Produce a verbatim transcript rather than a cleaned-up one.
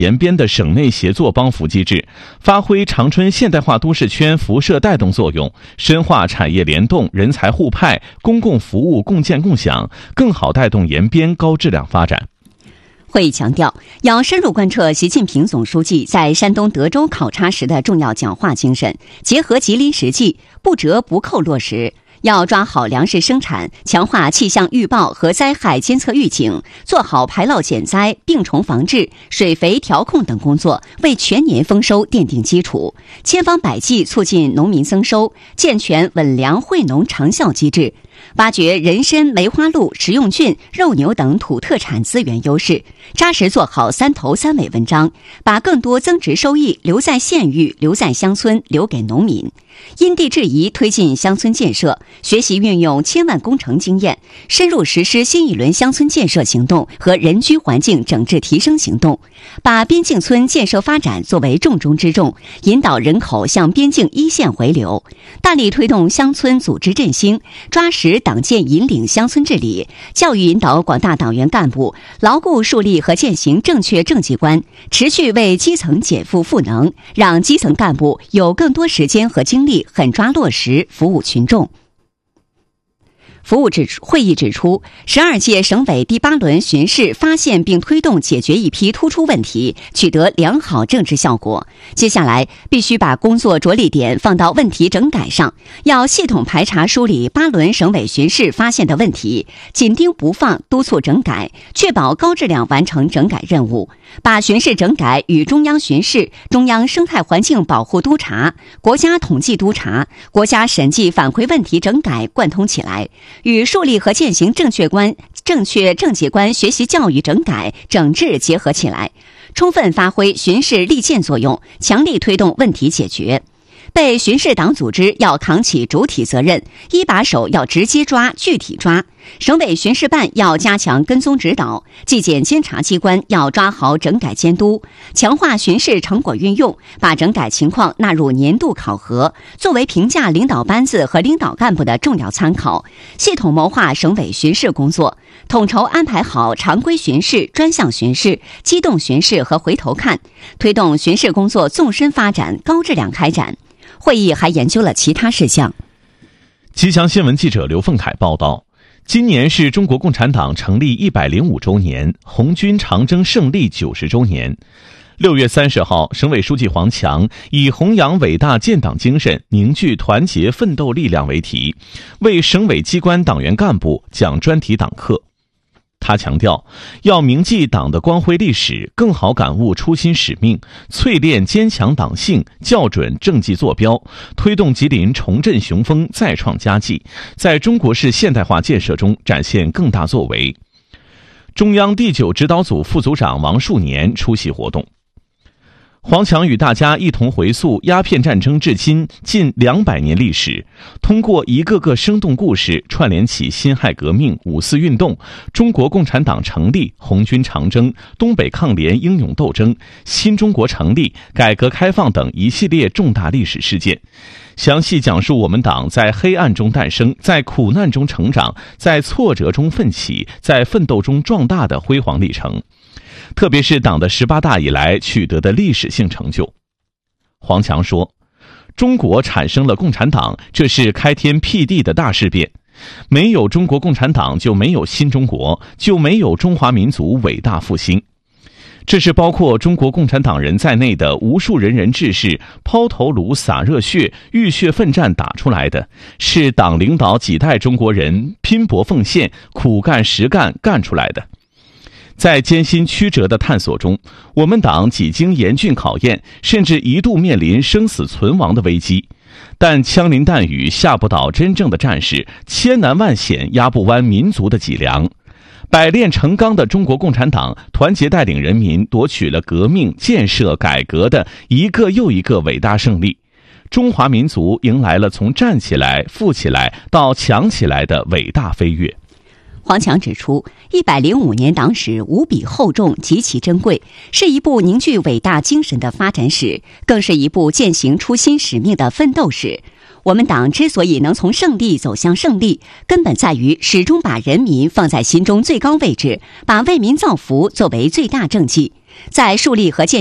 延边的省内协作帮扶机制，发挥长春现代化都市圈辐射带动作用，深化产业联动、人才互派、公共服务共建共享，更好带动延边高质量发展。 会议强调，要深入贯彻习近平总书记在山东德州考察时的重要讲话精神，结合吉林实际，不折不扣落实。要抓好粮食生产，强化气象预报和灾害监测预警，做好排涝减灾、病虫防治、水肥调控等工作，为全年丰收奠定基础，千方百计促进农民增收，健全稳粮惠农长效机制，挖掘人参、梅花鹿、食用菌、肉牛等土特产资源优势，扎实做好三头三尾文章，把更多增值收益留在县域、留在乡村、留给农民。因地制宜推进乡村建设，学习运用千万工程经验，深入实施新一轮乡村建设行动和人居环境整治提升行动，把边境村建设发展作为重中之重，引导人口向边境一线回流，大力推动乡村组织振兴，抓实党建引领乡村治理，教育引导广大党员干部牢固树立和践行正确政绩观，持续为基层减负赋能，让基层干部有更多时间和精力狠抓落实，服务群众。服务指会议指出，十二届省委第八轮巡视发现并推动解决一批突出问题，取得良好政治效果。接下来必须把工作着力点放到问题整改上，要系统排查梳理八轮省委巡视发现的问题，紧盯不放，督促整改，确保高质量完成整改任务。把巡视整改与中央巡视、中央生态环境保护督察、国家统计督察、国家审计返回问题整改贯通起来，与树立和践行正确观、正确政绩观学习教育整改整治结合起来，充分发挥巡视利剑作用，强力推动问题解决。被巡视党组织要扛起主体责任，一把手要直接抓、具体抓。省委巡视办要加强跟踪指导，纪检监察机关要抓好整改监督，强化巡视成果运用，把整改情况纳入年度考核，作为评价领导班子和领导干部的重要参考。系统谋划省委巡视工作，统筹安排好常规巡视、专项巡视、机动巡视和回头看，推动巡视工作纵深发展、高质量开展。会议还研究了其他事项。 吉祥新闻记者刘凤凯报道，今年是中国共产党成立一百零五周年，红军长征胜利九十周年。六月三十号，省委书记黄强以弘扬伟大建党精神，凝聚团结奋斗力量为题，为省委机关党员干部讲专题党课。他强调，要铭记党的光辉历史，更好感悟初心使命，淬炼坚强党性，校准政绩坐标，推动吉林重振雄风，再创佳绩，在中国式现代化建设中展现更大作为。中央第九指导组副组长王树年出席活动。黄强与大家一同回溯鸦片战争至今近两百年历史，通过一个个生动故事串联起辛亥革命、五四运动、中国共产党成立、红军长征、东北抗联英勇斗争、新中国成立、改革开放等一系列重大历史事件，详细讲述我们党在黑暗中诞生、在苦难中成长、在挫折中奋起、在奋斗中壮大的辉煌历程，特别是党的十八大以来取得的历史性成就。黄强说，中国产生了共产党，这是开天辟地的大事变，没有中国共产党就没有新中国，就没有中华民族伟大复兴。这是包括中国共产党人在内的无数仁人志士抛头颅洒热血、浴血奋战打出来的，是党领导几代中国人拼搏奉献、苦干实干干出来的。在艰辛曲折的探索中，我们党几经严峻考验，甚至一度面临生死存亡的危机，但枪林弹雨吓不倒真正的战士，千难万险压不弯民族的脊梁。百炼成钢的中国共产党团结带领人民夺取了革命、建设、改革的一个又一个伟大胜利，中华民族迎来了从站起来、富起来到强起来的伟大飞跃。 黄强指出，一百零五年党史无比厚重，极其珍贵，是一部凝聚伟大精神的发展史，更是一部践行初心使命的奋斗史。我们党之所以能从胜利走向胜利，根本在于始终把人民放在心中最高位置，把为民造福作为最大政绩。 在树立和建